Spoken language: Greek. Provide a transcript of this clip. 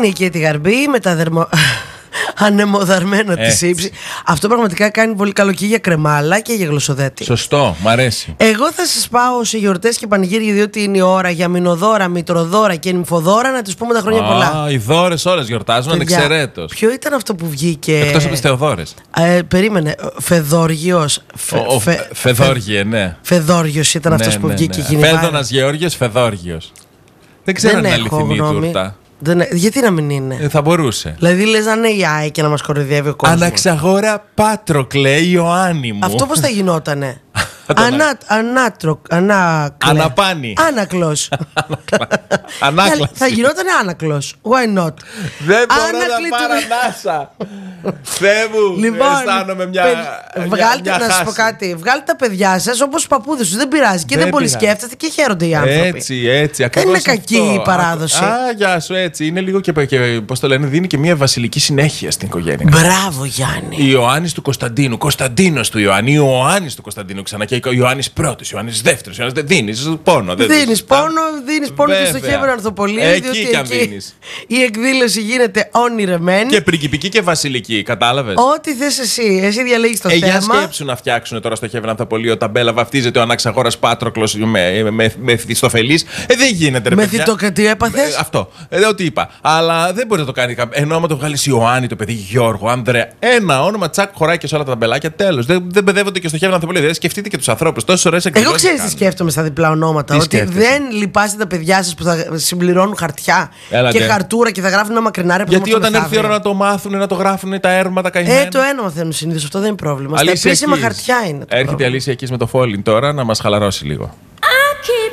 Κλείνει εκεί τη γαρμπή με τα ανεμοδαρμένα της ύψη. Αυτό πραγματικά κάνει πολύ καλό και για κρεμάλα και για γλωσσοδέτη. Σωστό, μ' αρέσει. Εγώ θα σας πάω σε γιορτές και πανηγύρια, διότι είναι η ώρα για μηνοδώρα, μητροδώρα και νυμφοδώρα να τους πούμε τα χρόνια πολλά. Οι δώρες όλες γιορτάζουν, ανεξαιρέτως. Ποιο ήταν αυτό που βγήκε? Εκτός από τις Θεοδόρες. Περίμενε. Φεδόργιος. Φεδόργιε, ναι. Φεδόργιος ήταν αυτός που βγήκε. Φέδωνας Γεώργιος, Φεδόργιος. Δεν ξέρω αν είναι αληθινή τούρτα. Γιατί να μην είναι? Θα μπορούσε. Δηλαδή λες να είναι η ΆΕ και να μας κοροϊδεύει ο κόσμος. Αναξαγόρα Πάτροκλε, Ιωάννη μου. Αυτό πώς θα γινότανε? Αναπάνη. Άνακλος. Ανάκλαση. Θα γινότανε άνακλος. Why not? Δεν μπορώ να πάρω ανάσα. Θεέ μου, αισθάνομαι μια να σας πω κάτι. Βγάλτε τα παιδιά σας όπως τους παππούδες τους. Δεν πειράζει και δεν πολύ σκέφτεστε και χαίρονται οι άνθρωποι. Έτσι. Δεν είναι κακή η παράδοση. Γεια σου, έτσι. Είναι λίγο και πώς το λένε, δίνει και μια βασιλική συνέχεια στην οικογένεια. Μπράβο, Γιάννη. Ιωάννης του Κωνσταντίνου, Κωνσταντίνος του Ιωάννη, Ιωάννης του Κωνσταντίνου ξανά και Ιωάννης πρώτος, Ιωάννης δεύτερος. Δίνεις πόνο. Δίνεις πόνο και στο Χέβρεο Ανθοπολείο. Εκεί κι αν δίνεις. Η εκδήλωση γίνεται όνειρεμένη. Και πριγκιπική και βασιλική, κατάλαβες. Ό,τι θες εσύ διαλέγεις το θέμα. Για σκέψου να φτιάξουν τώρα στο Χέβρεο Ανθοπολείο ταμπέλα, βαφτίζεται ο Αναξαγόρας Πάτροκλος με Θιστοφελής. Δεν γίνεται, ρε παιδιά. Με θητοκρατή έπαθες. Αυτό. Ό,τι είπα. Αλλά δεν μπορεί να το κάνει. Ενώ άμα το βγάλεις Ιωάννη, το παιδί Γιώργο, Ανδρέα. Ένα όνομα τσακ χωράει και σε όλα τα ταμπελάκια. Τέλος. Δεν παιδεύονται και στο Χέβρεο Ανθοπολείο. Δηλαδή σκεφτείτε και τους ανθρώπους. Τόσες ωραίες εκδηλώσεις. Εγώ ξέρεις τι σκέφτομαι στα διπλά ονόματα. Ότι δεν λυπάστε τα παιδιά σας που θα συμπληρώνουν χαρτιά και χαρτούρα και θα γράφουν ένα μακρινάρι. Γιατί όταν έρθει η ώρα να το μάθουν, να το γράφουν τα έρματα καημένα. Το ένα μαθαίνουν συνήθως. Αυτό δεν είναι πρόβλημα. Στα επίσημα χαρτιά είναι. Έρχεται η Αλήσια εκεί με το Falling τώρα να μας χαλαρώσει λίγο.